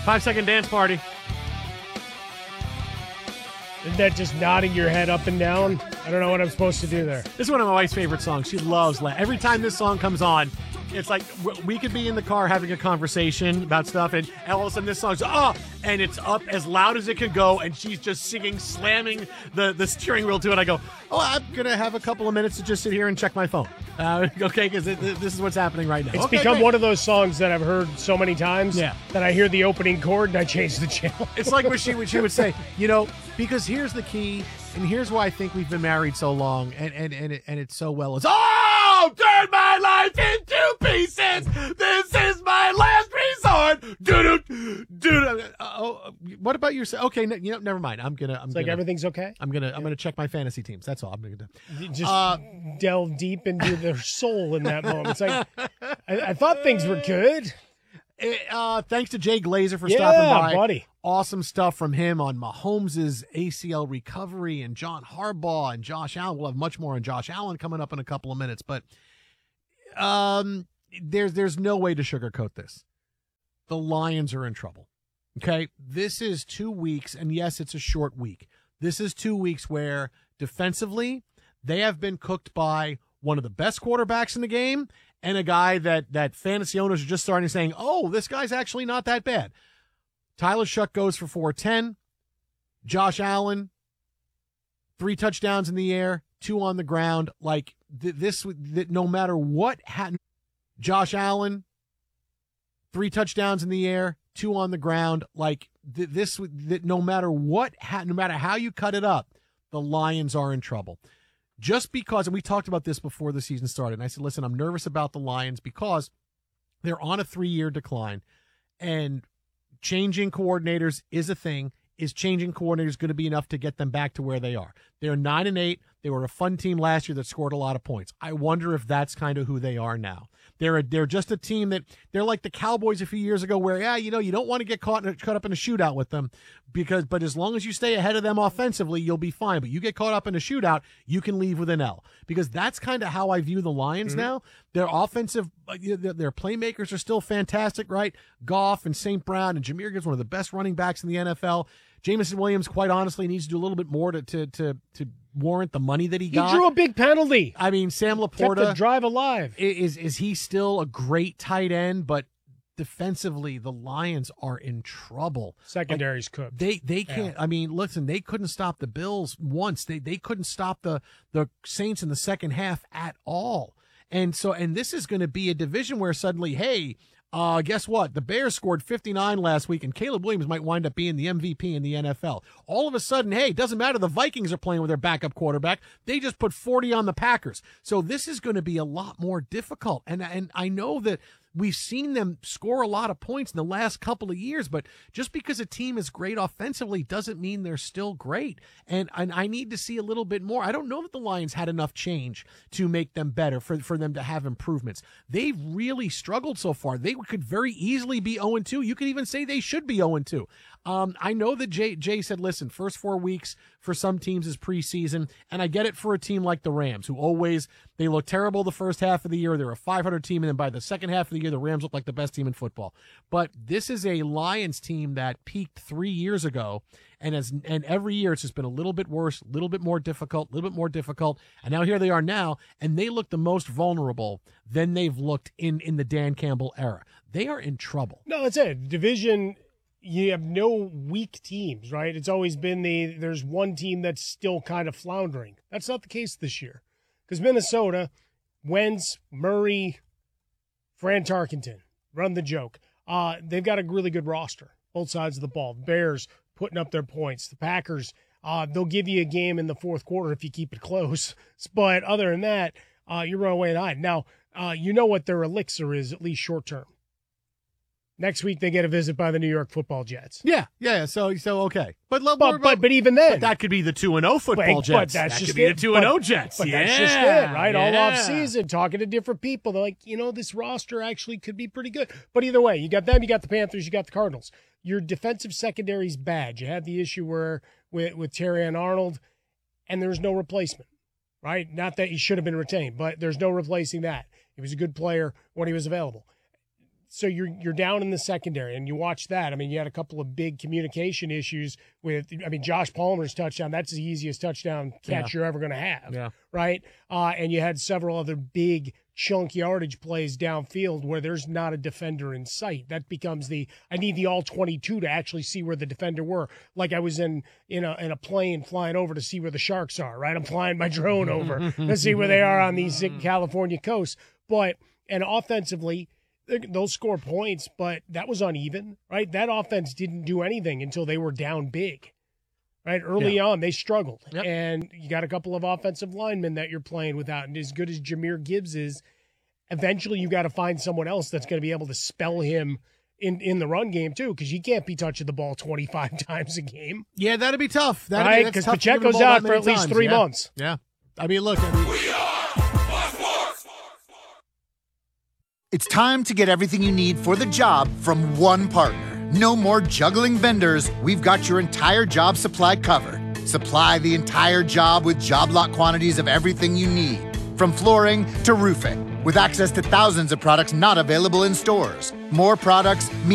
5-second dance party. Isn't that just nodding your head up and down? I don't know what I'm supposed to do there. This is one of my wife's favorite songs. She loves every time this song comes on. It's like we could be in the car having a conversation about stuff, and all of a sudden this song's and it's up as loud as it can go, and she's just singing, slamming the steering wheel to it. I go, I'm gonna have a couple of minutes to just sit here and check my phone, okay? Because this is what's happening right now. It's become one of those songs that I've heard so many times that I hear the opening chord and I change the channel. It's like what she would say, because here's the key, and here's why I think we've been married so long, and it's so well. It's turn my life into pieces. This is my last resort. What about yourself? Okay, never mind. It's like everything's okay. I'm gonna check my fantasy teams. That's all I'm gonna do. Just delve deep into their soul in that moment. It's like I thought things were good. Thanks to Jay Glazer for stopping by. Buddy. Awesome stuff from him on Mahomes' ACL recovery and John Harbaugh and Josh Allen. We'll have much more on Josh Allen coming up in a couple of minutes, but there's no way to sugarcoat this. The Lions are in trouble. Okay? This is 2 weeks, and yes, it's a short week. This is 2 weeks where defensively they have been cooked by one of the best quarterbacks in the game and a guy that fantasy owners are just starting saying, this guy's actually not that bad. Tyler Shuck goes for 410. Josh Allen, 3 touchdowns in the air, 2 on the ground. Like no matter what happened, Josh Allen, 3 touchdowns in the air, 2 on the ground. Like no matter what, no matter how you cut it up, the Lions are in trouble. Just because, and we talked about this before the season started, and I said, listen, I'm nervous about the Lions because they're on a 3-year decline, and changing coordinators is a thing. Is changing coordinators going to be enough to get them back to where they are? They're 9-8. They were a fun team last year that scored a lot of points. I wonder if that's kind of who they are now. They're just a team that they're like the Cowboys a few years ago where, you don't want to get caught up in a shootout with them but as long as you stay ahead of them offensively, you'll be fine. But you get caught up in a shootout, you can leave with an L, because that's kind of how I view the Lions now. Their offensive, their playmakers are still fantastic, right? Goff and St. Brown and Jahmyr Gibbs, one of the best running backs in the NFL. Jameson Williams, quite honestly, needs to do a little bit more to warrant the money that he got. He drew a big penalty. I mean, Sam Laporta kept the drive alive. Is he still a great tight end? But defensively, the Lions are in trouble. Secondary's cooked. They can't. I mean, listen, they couldn't stop the Bills once. They couldn't stop the Saints in the second half at all. And this is going to be a division where suddenly, hey, guess what? The Bears scored 59 last week, and Caleb Williams might wind up being the MVP in the NFL. All of a sudden, hey, it doesn't matter. The Vikings are playing with their backup quarterback. They just put 40 on the Packers. So this is going to be a lot more difficult. And I know that we've seen them score a lot of points in the last couple of years, but just because a team is great offensively doesn't mean they're still great. And I need to see a little bit more. I don't know that the Lions had enough change to make them better, for them to have improvements. They've really struggled so far. They could very easily be 0-2. You could even say they should be 0-2. I know that Jay said, listen, first 4 weeks for some teams is preseason, and I get it for a team like the Rams, who they look terrible the first half of the year. They're a 500 team, and then by the second half of the year, the Rams look like the best team in football. But this is a Lions team that peaked 3 years ago, and every year it's just been a little bit worse, a little bit more difficult, and now here they are now, and they look the most vulnerable than they've looked in the Dan Campbell era. They are in trouble. No, that's it. Division, you have no weak teams, right? It's always been there's one team that's still kind of floundering. That's not the case this year, because Minnesota, Wentz, Murray, Fran Tarkenton, run the joke. They've got a really good roster, both sides of the ball. The Bears putting up their points. The Packers, they'll give you a game in the fourth quarter if you keep it close. But other than that, you run away and hide. Now, you know what their elixir is, at least short term. Next week they get a visit by the New York Football Jets. Yeah. So okay, but even then, that could be the 2-0 football Jets. But that could be the 2-0 Jets. But that's just it, right? Yeah. All off season, talking to different people, they're like, this roster actually could be pretty good. But either way, you got them, you got the Panthers, you got the Cardinals. Your defensive secondary's bad. You had the issue with Terrion Arnold, and there's no replacement, right? Not that he should have been retained, but there's no replacing that. He was a good player when he was available. so you're down in the secondary, and you watch that. I mean, you had a couple of big communication issues with. I mean, Josh Palmer's touchdown. That's the easiest touchdown catch you're ever going to have, right? And you had several other big chunk yardage plays downfield where there's not a defender in sight. That becomes I need the all 22 to actually see where the defender were. Like I was in a plane flying over to see where the sharks are, right? I'm flying my drone over to see where they are on these California coasts. And offensively, they'll score points, but that was uneven, right? That offense didn't do anything until they were down big. Right, early on, they struggled, and you got a couple of offensive linemen that you're playing without. And as good as Jahmyr Gibbs is, eventually you got to find someone else that's going to be able to spell him in the run game too, because you can't be touching the ball 25 times a game. Yeah, that'd be tough. Right, because Pacheco's out for at least 3 months. Yeah, I mean, look. We are Sports. It's time to get everything you need for the job from one partner. No more juggling vendors. We've got your entire job supply covered. Supply the entire job with job lot quantities of everything you need, from flooring to roofing, with access to thousands of products not available in stores. More products mean